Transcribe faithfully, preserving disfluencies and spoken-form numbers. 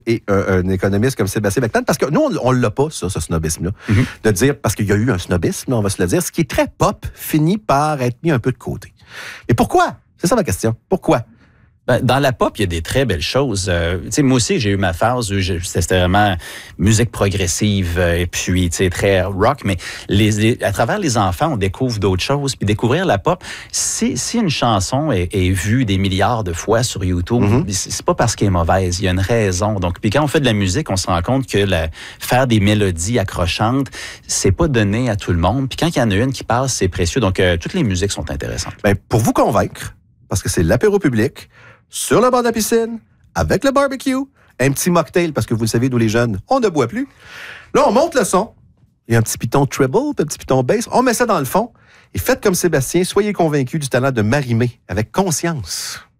et un, un économiste comme Sébastien McNabb, parce que nous, on ne l'a pas, ça, ce snobisme-là, Mm-hmm. de dire, parce qu'il y a eu un snobisme, on va se le dire, ce qui est très pop finit par être mis un peu de côté. Et pourquoi? C'est ça ma question. Pourquoi? Ben, dans la pop, il y a des très belles choses. Euh, tu sais, moi aussi, j'ai eu ma phase où je- c'était vraiment musique progressive euh, et puis, tu sais, très rock. Mais les, les- à travers les enfants, on découvre d'autres choses. Puis découvrir la pop, si, si une chanson est, est vue des milliards de fois sur YouTube, Mm-hmm. c'est c'est pas parce qu'elle est mauvaise. Il y a une raison. Donc, puis quand on fait de la musique, on se rend compte que la, faire des mélodies accrochantes, c'est pas donné à tout le monde. Puis quand il y en a une qui passe, c'est précieux. Donc, euh, toutes les musiques sont intéressantes. Ben, pour vous convaincre, parce que c'est l'apéro public, sur le bord de la piscine, avec le barbecue, un petit mocktail, parce que vous le savez, nous les jeunes, on ne boit plus. Là, on monte le son. Il y a un petit piton treble, puis un petit piton bass. On met ça dans le fond. Et faites comme Sébastien, soyez convaincus du talent de Marie-Mé, avec conscience.